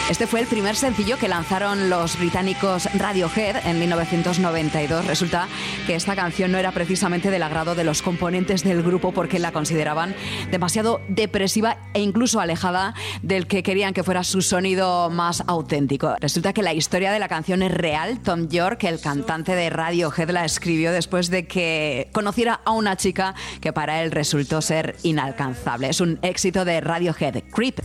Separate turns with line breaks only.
Este fue el primer sencillo que lanzaron los británicos Radiohead en 1992. Resulta que esta canción no era precisamente del agrado de los componentes del grupo porque la consideraban demasiado depresiva e incluso alejada del que querían que fuera su sonido más auténtico. Resulta que la historia de la canción es real. Tom York, el cantante de Radiohead, la escribió después de que conociera a una chica que para él resultó ser inalcanzable. Es un éxito de Radiohead, Creep.